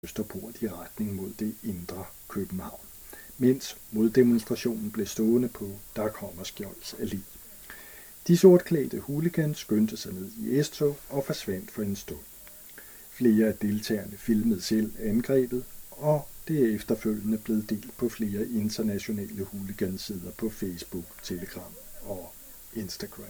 Østerport i retning mod det indre København, mens moddemonstrationen blev stående på Dag Hammarskjolds Allé. De sortklædte hooligans skyndte sig ned i S-tog og forsvandt for en stund. Flere af deltagerne filmede selv angrebet, og det er efterfølgende blevet delt på flere internationale hooligansider på Facebook, Telegram og Instagram.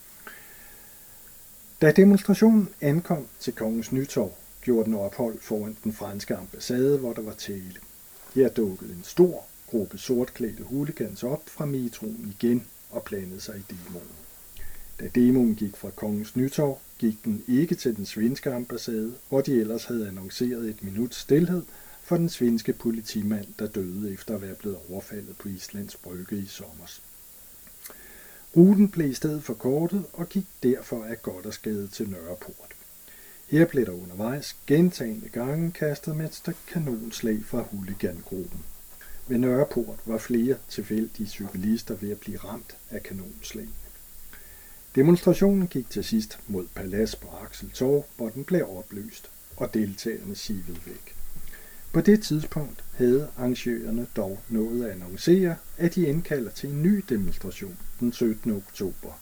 Da demonstrationen ankom til Kongens Nytorv, gjorde den ophold foran den franske ambassade, hvor der var tale. Her dukkede en stor gruppe sortklædte hooligans op fra metroen igen og blandede sig i demoen. Da demoen gik fra Kongens Nytorv, gik den ikke til den svenske ambassade, hvor de ellers havde annonceret et minuts stilhed for den svenske politimand, der døde efter at være blevet overfaldet på Islands Brygge i sommer. Ruten blev i stedet forkortet og gik derfor af Gothersgade til Nørreport. Her blev der undervejs gentagne gange kastet med et stykke kanonslag fra hooligangruppen. Ved Nørreport var flere tilfældige cyklister ved at blive ramt af kanonslag. Demonstrationen gik til sidst mod Palads på Axel Torv, hvor den blev opløst, og deltagerne sivede væk. På det tidspunkt havde arrangørerne dog nået at annoncere, at de indkalder til en ny demonstration den 17. oktober.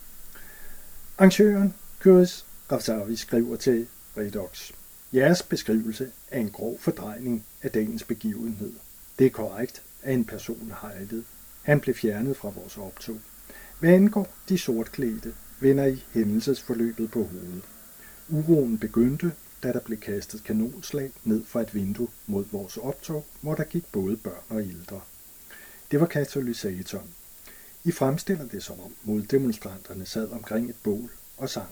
Arrangøren Chris Ravsavi skriver til Redox: Jeres beskrivelse er en grov fordrejning af dagens begivenhed. Det er korrekt, at en person hejlede. Han blev fjernet fra vores optog. Hvad angår de sortklædte, vender I hændelsesforløbet på hovedet. Uroen begyndte, da der blev kastet kanonslag ned fra et vindue mod vores optog, hvor der gik både børn og ældre. Det var katalysatoren. I fremstiller det som om moddemonstranterne sad omkring et bål og sang.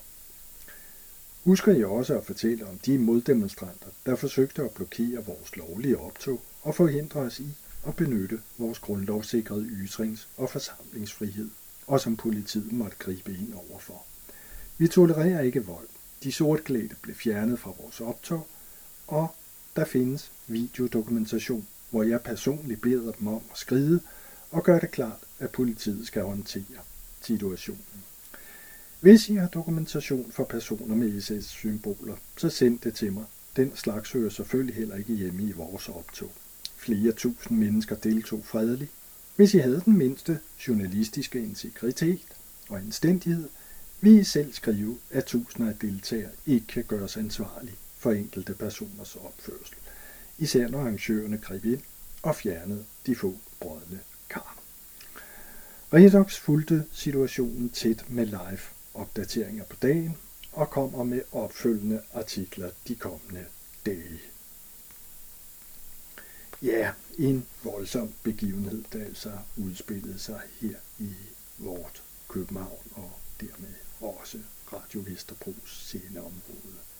Husker I også at fortælle om de moddemonstranter, der forsøgte at blokere vores lovlige optog og forhindre os i at benytte vores grundlovssikrede ytrings- og forsamlingsfrihed, og som politiet måtte gribe ind overfor. Vi tolererer ikke vold. De sortklædte blev fjernet fra vores optog, og der findes videodokumentation, hvor jeg personligt beder dem om at skride og gøre det klart, at politiet skal håndtere situationen. Hvis I har dokumentation for personer med SS-symboler, så send det til mig. Den slags hører selvfølgelig heller ikke hjemme i vores optog. Flere tusind mennesker deltog fredeligt. Hvis I havde den mindste journalistiske integritet og anstændighed, vil I selv skrive, at tusinder af deltagere ikke kan gøres ansvarlige for enkelte personers opførsel, især når arrangørerne greb ind og fjernede de få brodne kar. Redox fulgte situationen tæt med live opdateringer på dagen og kommer med opfølgende artikler de kommende dage. Ja, en voldsom begivenhed, der altså udspillede sig her i vort København og dermed også Radio Vesterbros sceneområde.